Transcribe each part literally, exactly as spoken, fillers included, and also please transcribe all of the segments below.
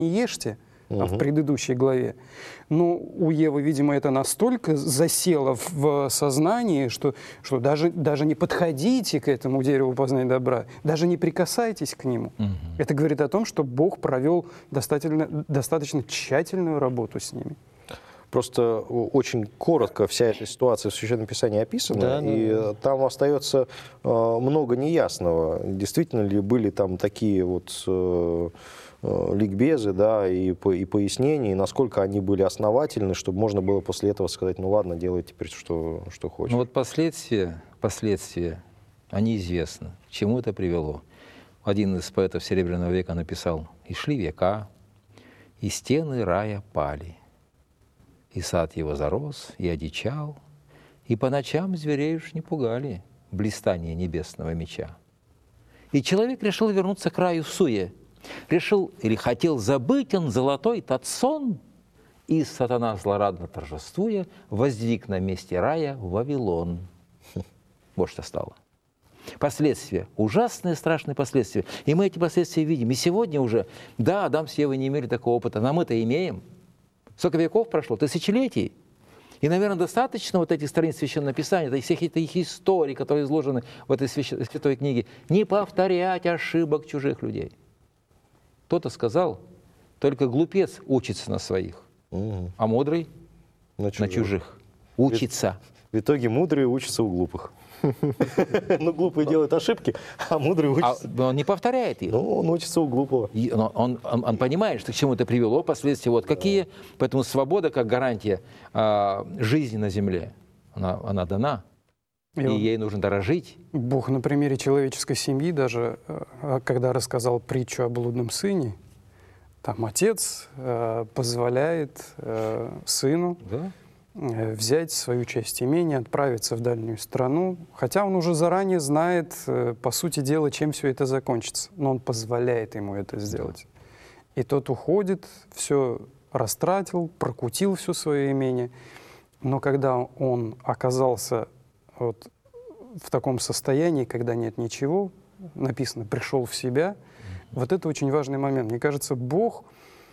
не ешьте, а в предыдущей главе. Но у Евы, видимо, это настолько засело в сознании, что, что даже, даже не подходите к этому дереву познания добра, даже не прикасайтесь к нему. Угу. Это говорит о том, что Бог провел достаточно, достаточно тщательную работу с ними. Просто очень коротко вся эта ситуация в Священном Писании описана, да, и да. там остается э, много неясного. Действительно ли были там такие вот э, э, ликбезы, да, и, и пояснения, и насколько они были основательны, чтобы можно было после этого сказать, ну ладно, делай теперь что, что хочешь. Ну вот последствия, последствия, они известны. К чему это привело? Один из поэтов Серебряного века написал: «И шли века, и стены рая пали, и сад его зарос, и одичал, и по ночам зверей уж не пугали блистание небесного меча. И человек решил вернуться к раю в суе, решил или хотел забыть он золотой тот сон, и сатана, злорадно торжествуя, воздвиг на месте рая Вавилон». Вот что стало. Последствия, ужасные, страшные последствия. И мы эти последствия видим. И сегодня уже, да, Адам с Евой не имели такого опыта, но мы-то имеем. Сколько веков прошло? Тысячелетий. И, наверное, достаточно вот этих страниц Священного Писания, всех этих историй, которые изложены в этой святой книге, не повторять ошибок чужих людей. Кто-то сказал, только глупец учится на своих, угу. а мудрый на чужих. на чужих. Учится. В итоге мудрые учатся у глупых. Ну, глупые делают ошибки, а мудрый учится. А он не повторяет их. Ну, он учится у глупого. И он, он, он, он понимает, что к чему это привело, последствия вот какие. Поэтому свобода, как гарантия э, жизни на земле, она, она дана. И, и ей нужно дорожить. Бог на примере человеческой семьи даже, когда рассказал притчу о блудном сыне, там отец э, позволяет э, сыну да? взять свою часть имения, отправиться в дальнюю страну, хотя он уже заранее знает, по сути дела, чем все это закончится, но он позволяет ему это сделать. И тот уходит, все растратил, прокутил все свое имение, но когда он оказался вот в таком состоянии, когда нет ничего, написано, пришел в себя, вот это очень важный момент. Мне кажется, Бог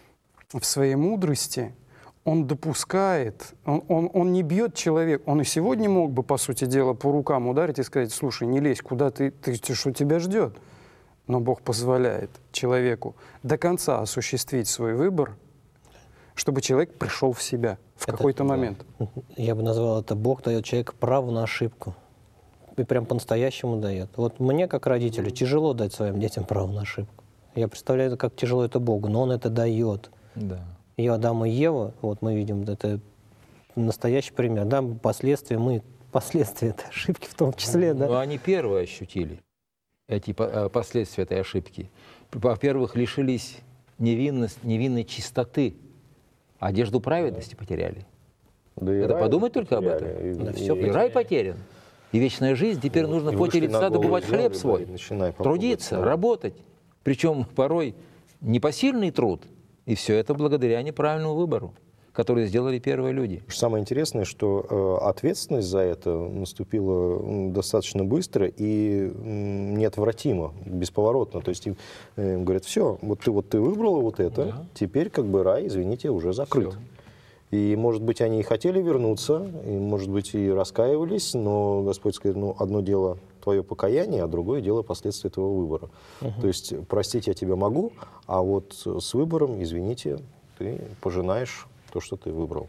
в своей мудрости Он допускает, он, он, он не бьет человека. Он и сегодня мог бы, по сути дела, по рукам ударить и сказать: слушай, не лезь, куда ты, ты, ты что тебя ждет? Но Бог позволяет человеку до конца осуществить свой выбор, чтобы человек пришел в себя в это, какой-то да. момент. Я бы назвал это: Бог дает человеку право на ошибку. И прям по-настоящему дает. Вот мне, как родителю, тяжело дать своим детям право на ошибку. Я представляю, как тяжело это Богу, но Он это дает. Да. И Адам и Ева, вот мы видим, это настоящий пример. Да, последствия, мы, последствия этой ошибки в том числе, ну, да. Но они первые ощутили эти последствия этой ошибки. Во-первых, лишились невинность, невинной чистоты, одежду праведности потеряли. Да Это подумать только об этом. И, да и, все, и, и рай потерян. И вечная жизнь. Теперь вот, нужно в поте лица добывать хлеб свой, трудиться, работать. Причем порой непосильный труд. И все это благодаря неправильному выбору, который сделали первые люди. Самое интересное, что э, ответственность за это наступила э, достаточно быстро и э, неотвратимо, бесповоротно. То есть им э, говорят: все, вот ты, вот ты выбрала вот это, да. теперь как бы рай, извините, уже закрыт. Все. И, может быть, они и хотели вернуться, и, может быть, и раскаивались, но Господь сказал: ну, одно дело твое покаяние, а другое дело последствия твоего выбора. Uh-huh. То есть простить я тебя могу, а вот с выбором, извините, ты пожинаешь то, что ты выбрал.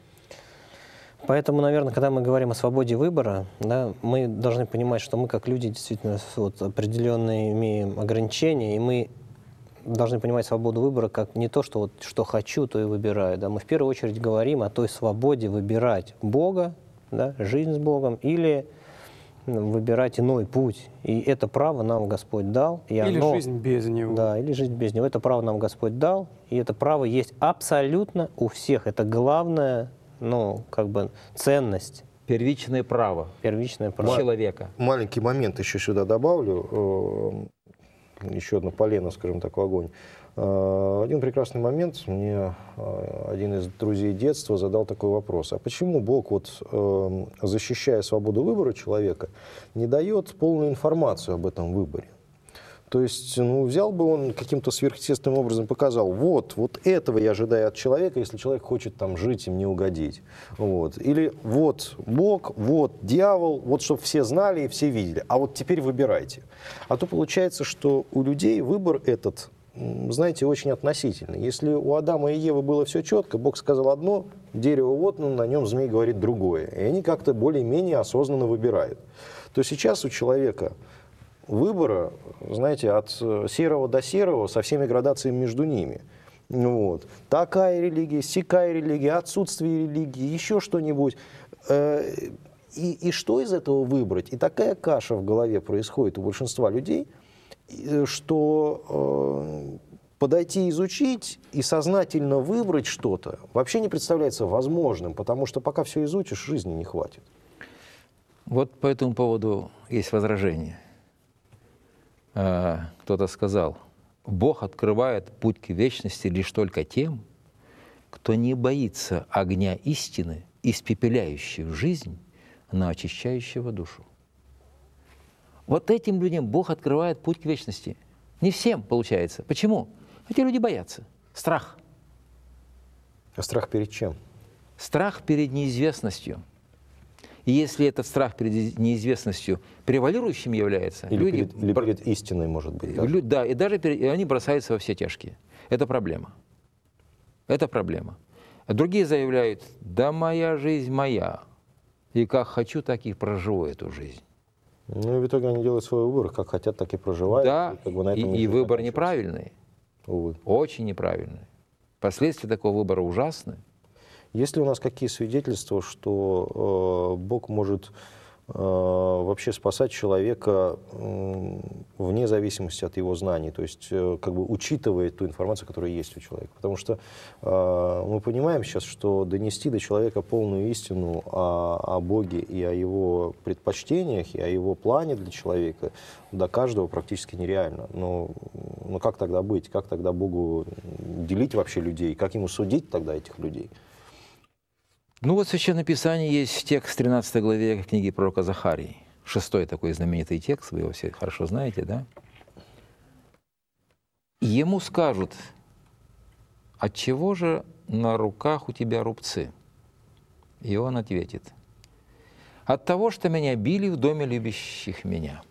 Поэтому, наверное, когда мы говорим о свободе выбора, да, мы должны понимать, что мы, как люди, действительно вот, определенные имеем ограничения, и мы должны понимать свободу выбора как не то, что вот что хочу, то и выбираю. Да. Мы в первую очередь говорим о той свободе выбирать Бога, да, жизнь с Богом, или выбирать иной путь. И это право нам Господь дал. И или оно, жизнь без Него. Да, или жизнь без Него. Это право нам Господь дал, и это право есть абсолютно у всех. Это главная, ну, как бы, ценность. Первичное право. Первичное право человека. Маленький момент еще сюда добавлю. Еще одно полено, скажем так, в огонь. Один прекрасный момент мне один из друзей детства задал такой вопрос: а почему Бог, вот, защищая свободу выбора человека, не дает полную информацию об этом выборе? То есть, ну, взял бы он каким-то сверхъестественным образом, показал, вот, вот этого я ожидаю от человека, если человек хочет там жить и мне угодить. Вот. Или вот Бог, вот дьявол, вот чтобы все знали и все видели. А вот теперь выбирайте. А то получается, что у людей выбор этот, знаете, очень относительный. Если у Адама и Евы было все четко, Бог сказал одно, дерево вот, ну, на нем змей говорит другое. И они как-то более-менее осознанно выбирают. То сейчас у человека выбора, знаете, от серого до серого со всеми градациями между ними. Вот. Такая религия, сякая религия, отсутствие религии, еще что-нибудь. И, и что из этого выбрать? И такая каша в голове происходит у большинства людей, что подойти изучить и сознательно выбрать что-то вообще не представляется возможным, потому что пока все изучишь, жизни не хватит. Вот по этому поводу есть возражение. Кто-то сказал, Бог открывает путь к вечности лишь только тем, кто не боится огня истины, испепеляющего жизнь, но очищающего душу. Вот этим людям Бог открывает путь к вечности. Не всем получается. Почему? Эти люди боятся. Страх. А страх перед чем? Страх перед неизвестностью. И если этот страх перед неизвестностью превалирующим является, или, люди, перед, или перед истиной, может быть. Да, лю, да и даже перед, и они бросаются во все тяжкие. Это проблема. Это проблема. А другие заявляют, да моя жизнь моя, и как хочу, так и проживу эту жизнь. Ну и в итоге они делают свой выбор, как хотят, так и проживают. Да, и, как бы на этом и, и выбор неправильный. Увы. Очень неправильный. Последствия такого выбора ужасны. Есть ли у нас какие свидетельства, что э, Бог может э, вообще спасать человека э, вне зависимости от его знаний, то есть э, как бы учитывая ту информацию, которая есть у человека? Потому что э, мы понимаем сейчас, что донести до человека полную истину о, о Боге и о его предпочтениях, и о его плане для человека до каждого практически нереально. Но, но как тогда быть? Как тогда Богу делить вообще людей? Как ему судить тогда этих людей? Ну вот в Священном Писании есть текст в тринадцатой главе книги пророка Захарии. Шестой такой знаменитый текст, вы его все хорошо знаете, да? Ему скажут, отчего же на руках у тебя рубцы? И он ответит, от того, что меня били в доме любящих меня.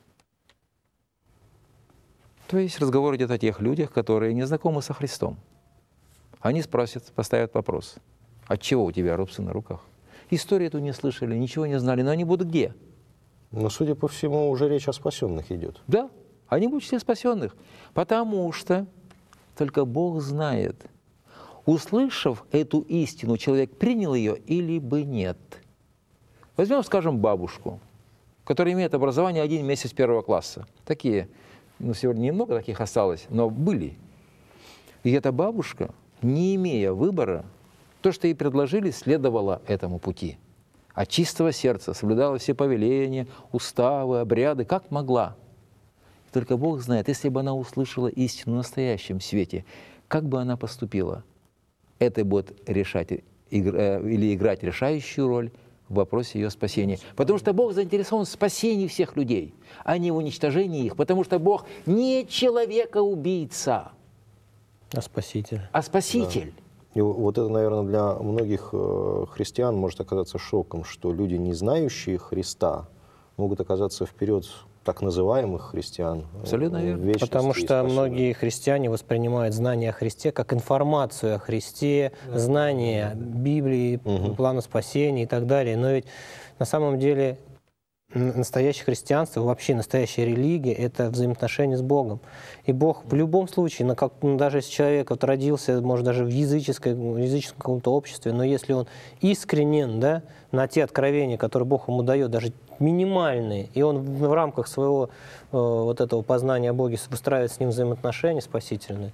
То есть разговор идет о тех людях, которые не знакомы со Христом. Они спросят, поставят вопрос. Отчего у тебя рубцы на руках? Историю эту не слышали, ничего не знали, но они будут где? Но, судя по всему, уже речь о спасенных идет. Да, они будут все спасенных, потому что только Бог знает, услышав эту истину, человек принял ее или бы нет. Возьмем, скажем, бабушку, которая имеет образование один месяц первого класса. Такие, ну, сегодня немного таких осталось, но были. И эта бабушка, не имея выбора, то, что ей предложили, следовало этому пути. От чистого сердца соблюдала все повеления, уставы, обряды, как могла. И только Бог знает, если бы она услышала истину в настоящем свете, как бы она поступила. Это будет решать или играть решающую роль в вопросе ее спасения. Потому что Бог заинтересован в спасении всех людей, а не в уничтожении их. Потому что Бог не человека-убийца, а спаситель. А спаситель. Да. И вот это, наверное, для многих христиан может оказаться шоком, что люди, не знающие Христа, могут оказаться вперед так называемых христиан. Абсолютно верно. Потому что многие христиане воспринимают знание о Христе как информацию о Христе, знание Библии, угу. плана спасения и так далее. Но ведь на самом деле настоящее христианство, вообще настоящая религия — это взаимоотношения с Богом. И Бог в любом случае, на как, ну, даже если человек вот родился, может, даже в языческой, в языческом каком-то обществе, но если он искренен, да, на те откровения, которые Бог ему дает, даже минимальные, и он в, в рамках своего э, вот этого познания о Боге выстраивает с ним взаимоотношения спасительные,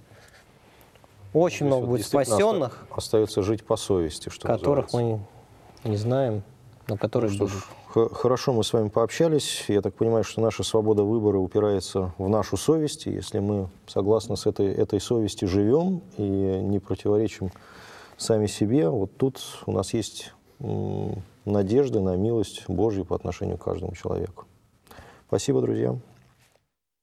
очень много вот будет спасенных, остается жить по совести, что которых называется. Мы не знаем, но которые ну, будут. Хорошо, мы с вами пообщались. Я так понимаю, что наша свобода выбора упирается в нашу совесть. И если мы согласно с этой, этой совести живем и не противоречим сами себе, вот тут у нас есть надежда на милость Божью по отношению к каждому человеку. Спасибо, друзья.